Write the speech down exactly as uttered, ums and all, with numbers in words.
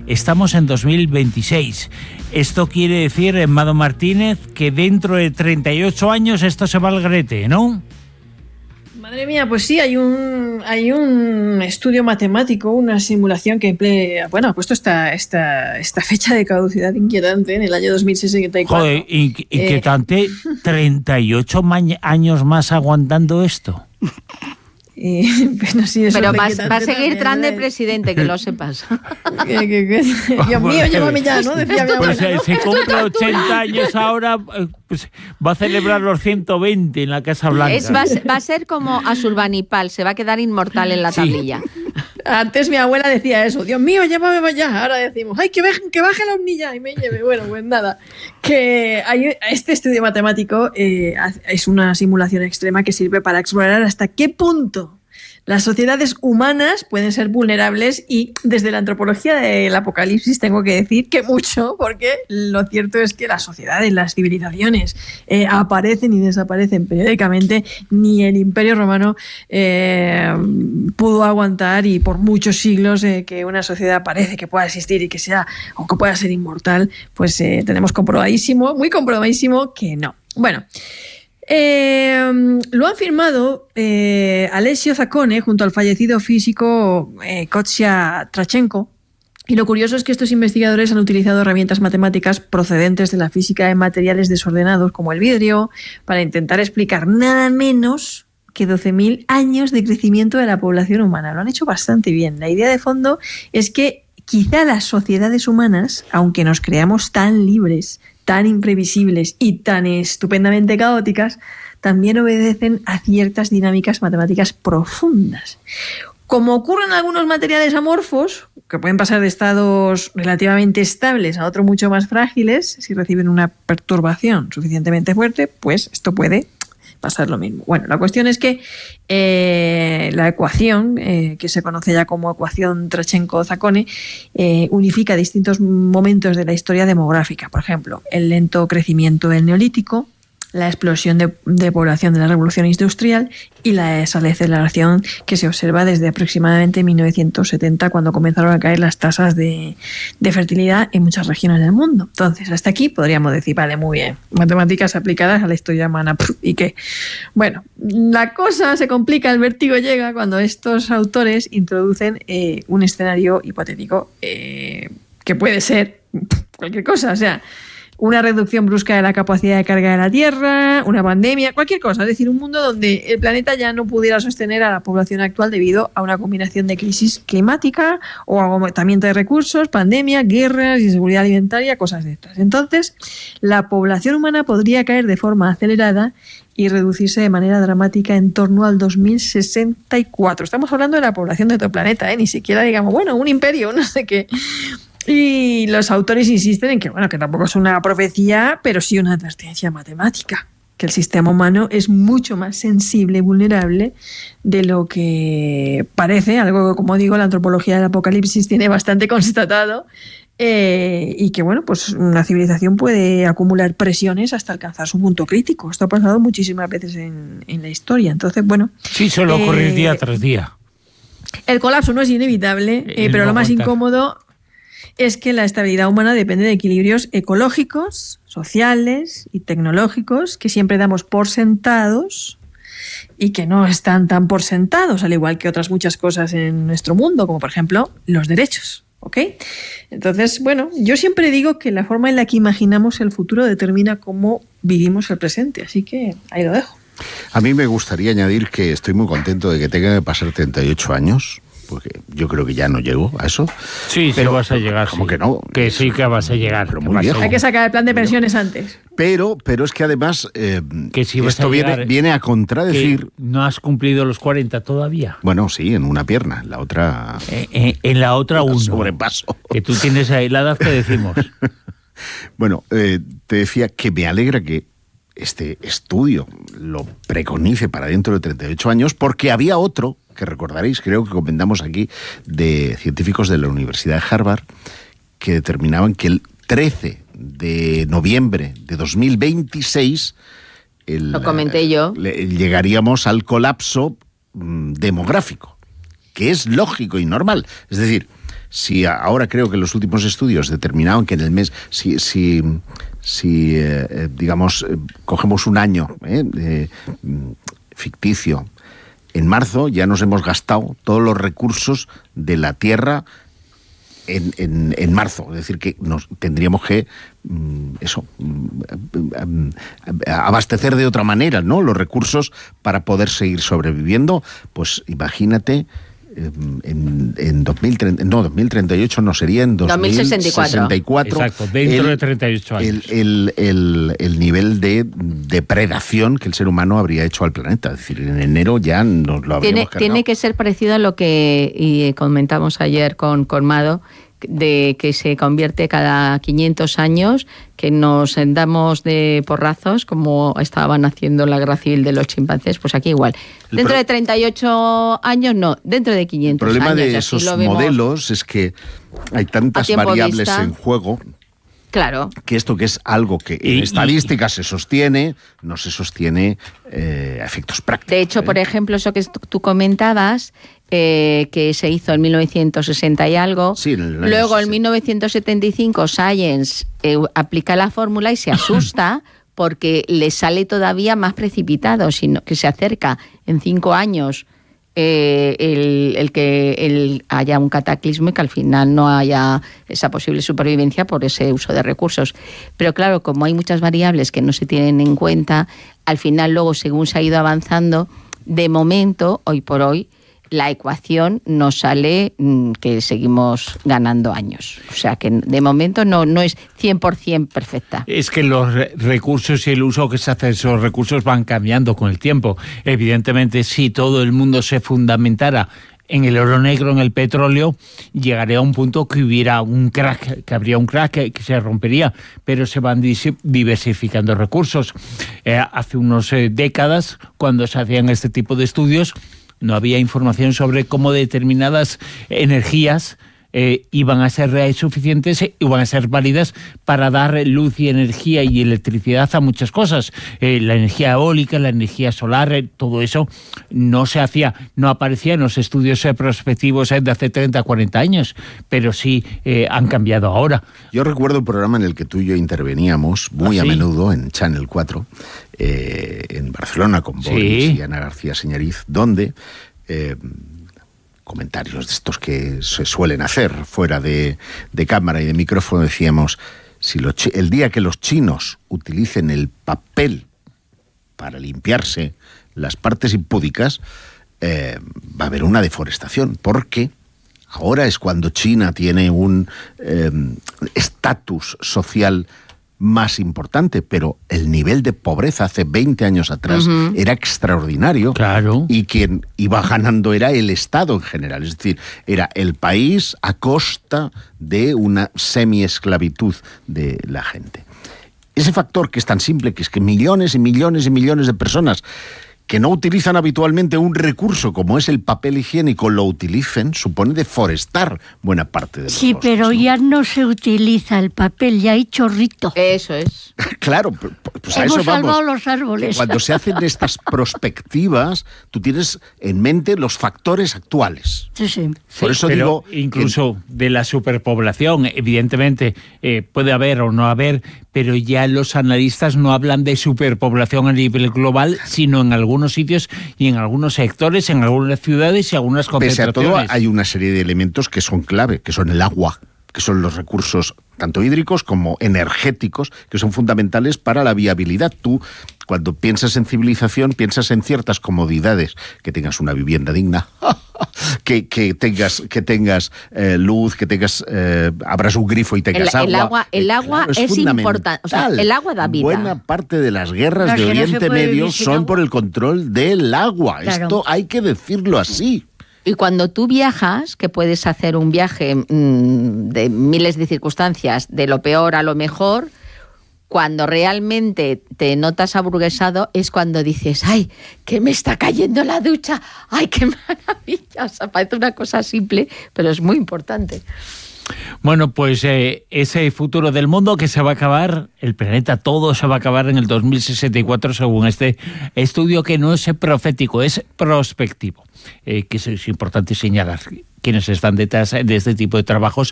estamos en dos mil veintiséis. Esto quiere decir, Mado Martínez, que dentro de treinta y ocho años esto se va al garete, ¿no? Madre mía, pues sí, hay un hay un estudio matemático, una simulación que emplea, bueno, ha puesto esta, esta, esta fecha de caducidad inquietante en el año dos mil sesenta y cuatro. Joder, inqui- inquietante, eh, treinta y ocho ma- años más aguantando esto. Eh, bueno, sí, eso pero es va, inquietante va a seguir también, Trump de ¿eh? presidente, que lo sepas. ¿Qué, qué, qué? Dios mío, llévame ya, ¿no? Decía mi abuela. Pues eh, se cumple ochenta años ahora, eh, pues, va a celebrar los ciento veinte en la Casa Blanca. Es, va, va a ser como Asurbanipal, se va a quedar inmortal en la tablilla. Sí. Antes mi abuela decía eso, Dios mío, llévame para allá. Ahora decimos, ay, que baje, que baje la hornilla y me lleve. Bueno, pues nada, que hay, este estudio matemático eh, es una simulación extrema que sirve para explorar hasta qué punto las sociedades humanas pueden ser vulnerables, y desde la antropología del apocalipsis tengo que decir que mucho, porque lo cierto es que las sociedades, las civilizaciones eh, aparecen y desaparecen periódicamente. Ni el Imperio Romano eh, pudo aguantar, y por muchos siglos eh, que una sociedad parece que pueda existir y que sea, o que pueda ser inmortal, pues eh, tenemos comprobadísimo, muy comprobadísimo que no. Bueno, Eh, lo han firmado eh, Alessio Zaccone junto al fallecido físico eh, Kostya Trachenko, y lo curioso es que estos investigadores han utilizado herramientas matemáticas procedentes de la física de materiales desordenados como el vidrio para intentar explicar nada menos que doce mil años de crecimiento de la población humana. Lo han hecho bastante bien. La idea de fondo es que quizá las sociedades humanas, aunque nos creamos tan libres, tan imprevisibles y tan estupendamente caóticas, también obedecen a ciertas dinámicas matemáticas profundas. Como ocurre en algunos materiales amorfos, que pueden pasar de estados relativamente estables a otros mucho más frágiles, si reciben una perturbación suficientemente fuerte, pues esto puede pasar lo mismo. Bueno, la cuestión es que eh, la ecuación, eh, que se conoce ya como ecuación Trachenko-Zaccone, eh, unifica distintos momentos de la historia demográfica. Por ejemplo, el lento crecimiento del Neolítico, la explosión de, de población de la Revolución Industrial y la desaceleración que se observa desde aproximadamente mil novecientos setenta, cuando comenzaron a caer las tasas de, de fertilidad en muchas regiones del mundo. Entonces, hasta aquí podríamos decir, vale, muy bien, matemáticas aplicadas a la historia humana. ¿Y qué? Bueno, la cosa se complica, el vértigo llega cuando estos autores introducen eh, un escenario hipotético eh, que puede ser cualquier cosa, o sea, una reducción brusca de la capacidad de carga de la Tierra, una pandemia, cualquier cosa. Es decir, un mundo donde el planeta ya no pudiera sostener a la población actual debido a una combinación de crisis climática o agotamiento de recursos, pandemia, guerras, inseguridad alimentaria, cosas de estas. Entonces, la población humana podría caer de forma acelerada y reducirse de manera dramática en torno al dos mil sesenta y cuatro. Estamos hablando de la población de todo el planeta, ¿eh? Ni siquiera digamos, bueno, un imperio, no sé qué. Y los autores insisten en que, bueno, que tampoco es una profecía, pero sí una advertencia matemática, que el sistema humano es mucho más sensible y vulnerable de lo que parece, algo que, como digo, la antropología del apocalipsis tiene bastante constatado, eh, y que, bueno, pues una civilización puede acumular presiones hasta alcanzar su punto crítico. Esto ha pasado muchísimas veces en, en la historia. Entonces, bueno... Sí, suele ocurrir eh, día tras día. El colapso no es inevitable, eh, pero lo más aguantar. incómodo es que la estabilidad humana depende de equilibrios ecológicos, sociales y tecnológicos que siempre damos por sentados y que no están tan por sentados, al igual que otras muchas cosas en nuestro mundo, como por ejemplo los derechos. ¿Ok? Entonces, bueno, yo siempre digo que la forma en la que imaginamos el futuro determina cómo vivimos el presente, así que ahí lo dejo. A mí me gustaría añadir que estoy muy contento de que tenga que pasar treinta y ocho años, porque yo creo que ya no llego a eso. Sí, pero sí vas a llegar. ¿Cómo sí. que no? Que sí que vas a llegar. Pero muy viejo. Hay que sacar el plan de pensiones antes. Pero, pero es que además eh, que si vas esto a llegar, viene, viene a contradecir... ¿No has cumplido los cuarenta todavía? Bueno, sí, en una pierna, en la otra... Eh, eh, en la otra uno. Sobrepaso. Que tú tienes ahí la edad que decimos. Bueno, eh, te decía que me alegra que este estudio lo preconice para dentro de treinta y ocho años, porque había otro, que recordaréis, creo que comentamos aquí, de científicos de la Universidad de Harvard, que determinaban que el trece de noviembre de dos mil veintiséis el, lo comenté yo. Le, llegaríamos al colapso mmm, demográfico, que es lógico y normal. Es decir, si ahora creo que los últimos estudios determinaban que en el mes, si, si, si eh, digamos, eh, cogemos un año eh, eh, ficticio, en marzo ya nos hemos gastado todos los recursos de la Tierra en, en, en marzo. Es decir, que nos tendríamos que eso abastecer de otra manera, ¿no?, los recursos para poder seguir sobreviviendo. Pues imagínate, en, en dos mil treinta, no, dos mil treinta y ocho no, sería en dos mil sesenta y cuatro. Exacto, dentro el, de treinta y ocho años. El, el, el, el nivel de depredación que el ser humano habría hecho al planeta. Es decir, en enero ya nos lo habríamos tiene, cargado. Tiene que ser parecido a lo que y comentamos ayer con, con Mado, de que se convierte cada quinientos años, que nos damos de porrazos, como estaban haciendo la guerra civil de los chimpancés, pues aquí igual. El dentro pro... de treinta y ocho años, no, dentro de quinientos años. El problema de esos modelos es que hay tantas variables vista. en juego. Claro. Que esto que es algo que en y, estadística y... se sostiene, no se sostiene eh, a efectos prácticos. De hecho, ¿eh? por ejemplo, eso que tú comentabas, eh, que se hizo en mil novecientos sesenta y algo, sí, en el luego en mil novecientos setenta y cinco Science eh, aplica la fórmula y se asusta porque le sale todavía más precipitado, sino que se acerca en cinco años Eh, el, el que el haya un cataclismo y que al final no haya esa posible supervivencia por ese uso de recursos. Pero claro, como hay muchas variables que no se tienen en cuenta, al final luego, según se ha ido avanzando, de momento, hoy por hoy, la ecuación nos sale mmm, que seguimos ganando años. O sea que de momento no, no es cien por ciento perfecta. Es que los recursos y el uso que se hace de esos recursos van cambiando con el tiempo. Evidentemente, si todo el mundo se fundamentara en el oro negro, en el petróleo, llegaría a un punto que hubiera un crack, que habría un crack que, que se rompería, pero se van diversificando recursos. Eh, hace unas eh, décadas, cuando se hacían este tipo de estudios, no había información sobre cómo determinadas energías eh, iban a ser suficientes, eh, iban a ser válidas para dar luz y energía y electricidad a muchas cosas. Eh, la energía eólica, la energía solar, eh, todo eso no se hacía, no aparecía en los estudios eh, prospectivos eh, de hace treinta, cuarenta años, pero sí eh, han cambiado ahora. Yo recuerdo un programa en el que tú y yo interveníamos muy ¿Ah, sí? a menudo en Channel cuatro, eh, en Barcelona, con Boris sí. y Ana García Señariz, donde eh, comentarios de estos que se suelen hacer fuera de, de cámara y de micrófono, decíamos, si lo, el día que los chinos utilicen el papel para limpiarse las partes impúdicas, eh, va a haber una deforestación, porque ahora es cuando China tiene un estatus eh, social más importante, pero el nivel de pobreza hace veinte años atrás uh-huh. era extraordinario. Claro. Y quien iba ganando era el Estado en general. Es decir, era el país a costa de una semi-esclavitud de la gente. Ese factor que es tan simple, que es que millones y millones y millones de personas que no utilizan habitualmente un recurso como es el papel higiénico lo utilicen, supone deforestar buena parte de los Sí, bosques, pero ¿no? ya no se utiliza el papel, ya hay chorrito. Eso es. Claro, pues a Hemos eso vamos. salvado los árboles. Cuando se hacen estas prospectivas, tú tienes en mente los factores actuales. Sí, sí. Por eso pero digo... incluso que... de la superpoblación, evidentemente eh, puede haber o no haber, pero ya los analistas no hablan de superpoblación a nivel global, sino en algunos sitios y en algunos sectores, en algunas ciudades y algunas concentraciones. Pese a todo, hay una serie de elementos que son clave, que son el agua, que son los recursos tanto hídricos como energéticos, que son fundamentales para la viabilidad. Tú, cuando piensas en civilización, piensas en ciertas comodidades, que tengas una vivienda digna, que, que tengas, que tengas eh, luz, que tengas eh, abras un grifo y tengas el, agua. El agua, el agua claro, es, es importante. O sea, el agua da vida. Buena parte de las guerras no, de Oriente Oriente no Medio son agua. por el control del agua. Claro. Esto hay que decirlo así. Y cuando tú viajas, que puedes hacer un viaje mmm, de miles de circunstancias, de lo peor a lo mejor, cuando realmente te notas aburguesado es cuando dices, ¡ay, que me está cayendo la ducha! ¡Ay, qué maravilla! O sea, parece una cosa simple, pero es muy importante. Bueno, pues eh, ese futuro del mundo que se va a acabar, el planeta todo se va a acabar en el dos mil sesenta y cuatro según este estudio, que no es profético, es prospectivo, eh, que es, es importante señalar. quienes están detrás de este tipo de trabajos